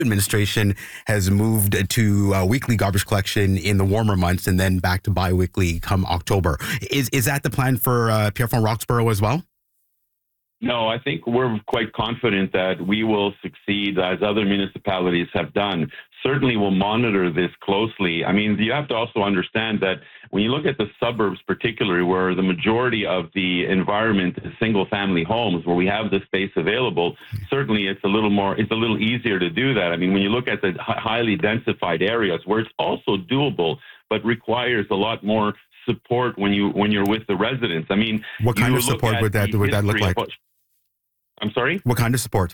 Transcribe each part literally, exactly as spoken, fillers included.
administration has moved to uh, weekly garbage collection in the warmer months and then back to bi-weekly come October. Is is that the plan for uh, Pierrefonds Roxborough as well? No, I think we're quite confident that we will succeed as other municipalities have done. Certainly we'll monitor this closely. I mean, you have to also understand that when you look at the suburbs, particularly where the majority of the environment is single-family homes, where we have the space available, certainly it's a little more, it's a little easier to do that. I mean, when you look at the highly densified areas where it's also doable, but requires a lot more support when you when you're with the residents. I mean, what kind of support would that would that look like? Of, I'm sorry? What kind of support?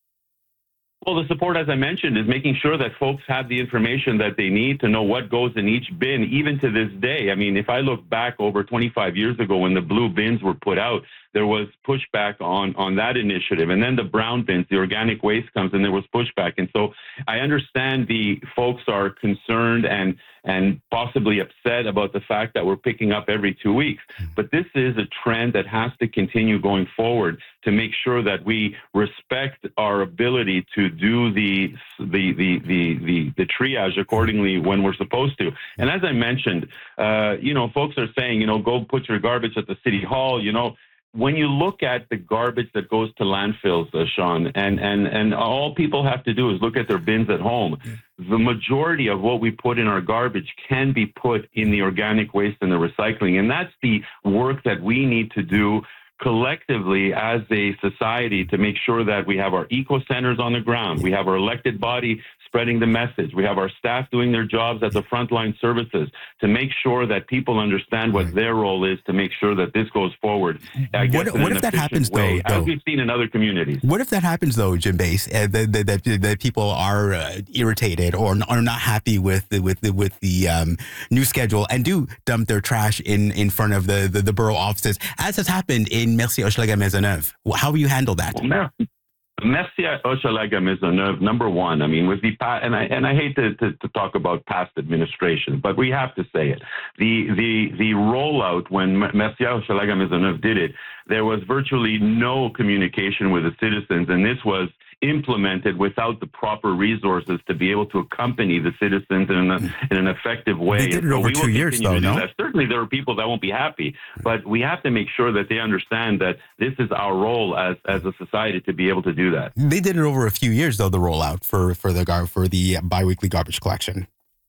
Well, the support, as I mentioned, is making sure that folks have the information that they need to know what goes in each bin, even to this day. I mean, if I look back over twenty-five years ago when the blue bins were put out, there was pushback on, on that initiative. And then the brown bins, the organic waste comes, and there was pushback. And so I understand the folks are concerned and and possibly upset about the fact that we're picking up every two weeks. But this is a trend that has to continue going forward to make sure that we respect our ability to do the the the the the, the triage accordingly when we're supposed to. And as I mentioned, uh, you know, folks are saying, you know, go put your garbage at the city hall, you know. When you look at the garbage that goes to landfills, uh, Sean, and, and, and all people have to do is look at their bins at home. Yeah. The majority of what we put in our garbage can be put in the organic waste and the recycling. And that's the work that we need to do collectively as a society to make sure that we have our eco centers on the ground. We have our elected body spreading the message. We have our staff doing their jobs at the frontline services to make sure that people understand what their role is to make sure that this goes forward. I guess what, what if that happens, way, though, as we've seen in other communities? What if that happens, though, Jim Bass, uh, that, that, that, that people are uh, irritated or are not happy with the, with the, with the um, new schedule and do dump their trash in, in front of the, the, the borough offices, as has happened in Merci Hochelaga Maisonneuve? How will you handle that? Well, no. Merci Hochelaga Maisonneuve, number one. I mean, with the and I and I hate to, to, to talk about past administration, but we have to say it. The the the rollout when Merci Hochelaga Maisonneuve did it, there was virtually no communication with the citizens, and this was implemented without the proper resources to be able to accompany the citizens in, a, in an effective way. They did it over two years, though, no? That. Certainly there are people that won't be happy, but we have to make sure that they understand that this is our role as, as a society to be able to do that. They did it over a few years, though, the rollout for, for the gar- for the biweekly garbage collection.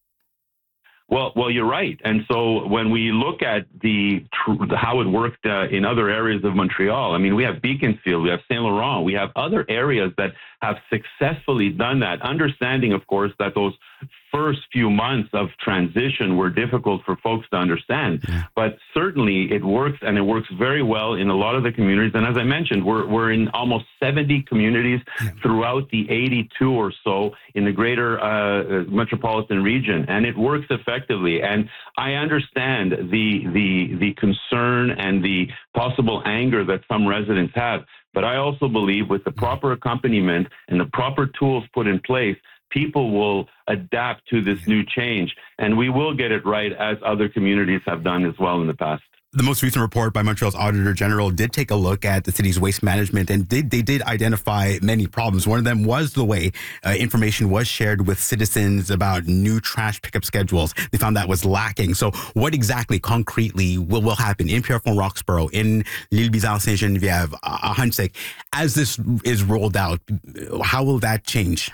Well, well, you're right. And so when we look at the tr- how it worked uh, in other areas of Montreal, I mean, we have Beaconsfield, we have Saint Laurent, we have other areas that have successfully done that, understanding, of course, that those first few months of transition were difficult for folks to understand. Yeah. But certainly it works, and it works very well in a lot of the communities. And as I mentioned, we're we're in almost seventy communities yeah. throughout the eighty-two or so in the greater uh, metropolitan region, and it works effectively. And I understand the the the concern and the possible anger that some residents have, but I also believe with the proper accompaniment and the proper tools put in place, people will adapt to this new change, and we will get it right as other communities have done as well in the past. The most recent report by Montreal's Auditor General did take a look at the city's waste management, and did, they did identify many problems. One of them was the way uh, information was shared with citizens about new trash pickup schedules. They found that was lacking. So what exactly, concretely, will, will happen in Pierrefonds Roxborough, in L'Île-Bizarre, Saint-Geneviève, uh, Ahuntsic, as this is rolled out? How will that change?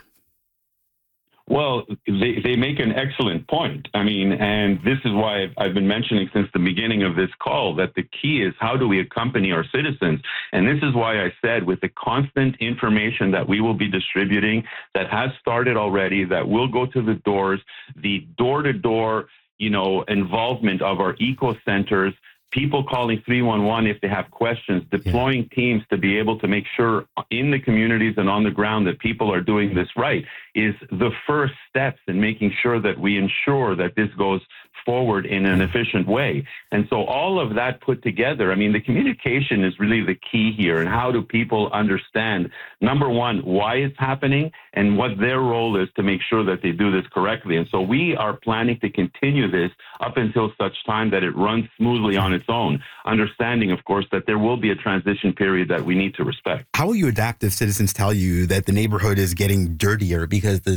Well, they, they make an excellent point. I mean, and this is why I've, I've been mentioning since the beginning of this call that the key is how do we accompany our citizens? And this is why I said with the constant information that we will be distributing that has started already, that will go to the doors, the door-to-door, you know, involvement of our eco centers, people calling three one one if they have questions, deploying yeah. teams to be able to make sure in the communities and on the ground that people are doing this right is the first steps in making sure that we ensure that this goes forward in an efficient way. And so all of that put together, I mean, the communication is really the key here. And how do people understand, number one, why it's happening and what their role is to make sure that they do this correctly. And so we are planning to continue this up until such time that it runs smoothly on its own, understanding, of course, that there will be a transition period that we need to respect. How will you adapt if citizens tell you that the neighborhood is getting dirtier because the